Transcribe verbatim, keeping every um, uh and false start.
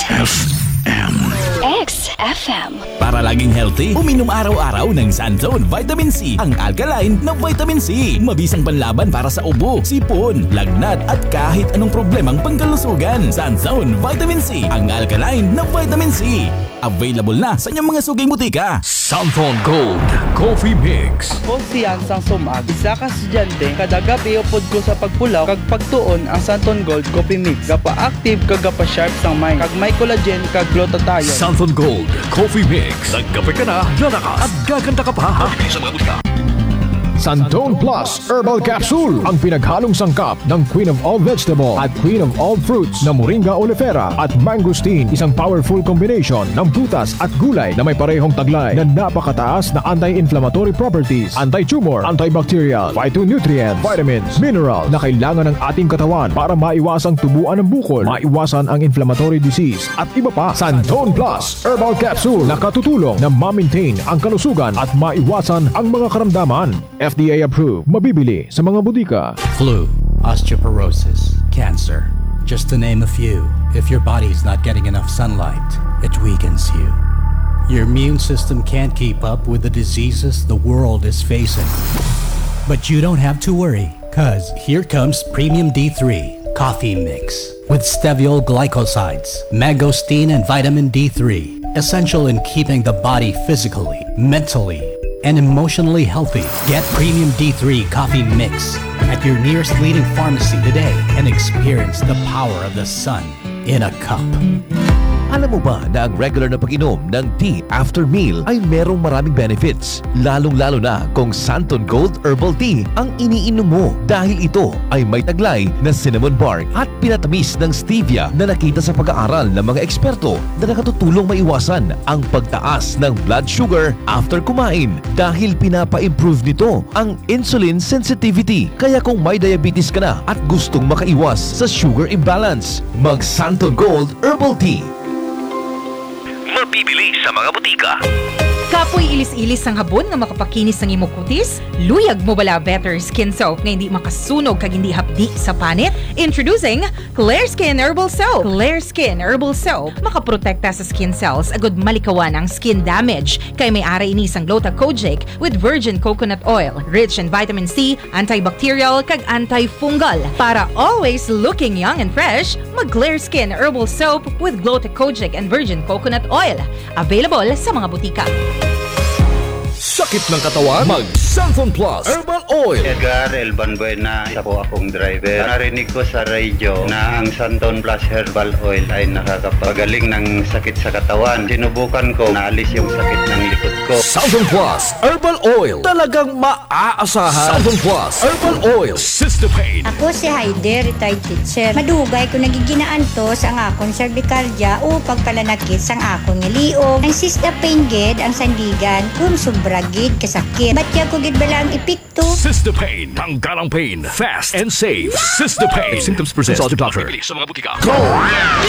F M. X F M. Para laging healthy, uminom araw-araw ng Sunzone Vitamin C. Ang alkaline na vitamin C. Mabisang panlaban para sa ubo, sipon, lagnat at kahit anong problemang pangkalusugan. Sunzone Vitamin C. Ang alkaline na vitamin C. Available na sa inyong mga suging butika. Sunzone Gold Coffee Mix. Ako si Yansang Sumag, isa ka estudyante, kada gabi upod ko sa pagpulaw, kag pagtuon ang Sunzone Gold Coffee Mix. Gapa active kag gapa sharp sang mind, kag may collagen kag glutathione. Sunzone Gold Coffee Mix. Nagkape ka na, lalakas at gaganda ka pa. Mabili sa mga butika. Santone Plus Herbal Capsule, ang pinaghalong sangkap ng Queen of All Vegetable at Queen of All Fruits na Moringa oleifera at mangosteen, isang powerful combination ng prutas at gulay na may parehong taglay na napakataas na anti-inflammatory properties, anti-tumor, antibacterial, phytonutrient, vitamins, mineral na kailangan ng ating katawan para maiwasang tubuan ng bukol, maiwasan ang inflammatory disease at iba pa. Santone Plus Herbal Capsule na katutulong na ma-maintain ang kalusugan at maiwasan ang mga karamdaman. F D A approved. Mabibili sa mga butika. Flu, osteoporosis, cancer, just to name a few. If your body's not getting enough sunlight, it weakens you. Your immune system can't keep up with the diseases the world is facing. But you don't have to worry, cause here comes Premium D three Coffee Mix with steviol glycosides, mangosteen and vitamin D three, essential in keeping the body physically, mentally, and emotionally healthy. Get Premium D three Coffee Mix at your nearest leading pharmacy today and experience the power of the sun in a cup. Alam mo ba na ang regular na pag-inom ng tea after meal ay merong maraming benefits? Lalong-lalo na kung Santone Gold Herbal Tea ang iniinom mo dahil ito ay may taglay na cinnamon bark at pinatamis ng stevia na nakita sa pag-aaral ng mga eksperto na nakatutulong maiwasan ang pagtaas ng blood sugar after kumain dahil pinapa-improve nito ang insulin sensitivity. Kaya kung may diabetes ka na at gustong makaiwas sa sugar imbalance, mag Santone Gold Herbal Tea. Mabibili sa mga butika. Kapoy ilis-ilis ang habon nga makapakinis ng imong kutis? Luyag mo bala Better Skin Soap nga hindi makasunog kag hindi hapdi sa panit? Introducing Clear Skin Herbal Soap. Clear Skin Herbal Soap makaprotekta sa skin cells agud malikawan ang skin damage kay may ara ini sang Glota Kojic with virgin coconut oil, rich in vitamin C, antibacterial kag antifungal. Para always looking young and fresh, mag Clear Skin Herbal Soap with Glota Kojic and virgin coconut oil. Available sa mga butika. Sakit ng katawan? Mag Sunzone Plus Herbal Oil. Edgar Elban Buena, isa po akong driver. Narinig ko sa radio na ang Sunzone Plus Herbal Oil ay nakakapagaling ng sakit sa katawan. Sinubukan ko, naalis yung sakit ng likod ko. Sunzone Plus Herbal Oil. Talagang maaasahan. Sunzone Plus Herbal Oil. Sister Pain. Ako si Heide, retired teacher. Madugay ko nagiginaan to sa ang akong cervicalgia o pagpalanakit sa ang akong ngaliog. Ang Sister Pain ged ang sandigan kung sobra gid kasakit. Ba't kaya ko gid bala ang epekto? Sister Pain. Tanggal ang pain. Fast and safe. Sister Pain. If symptoms persist, consult your doctor. Mabibili sa mga butika. Go!